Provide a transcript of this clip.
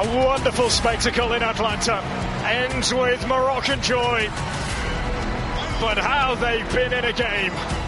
A wonderful spectacle in Atlanta ends with Moroccan joy. But how they've been in a game.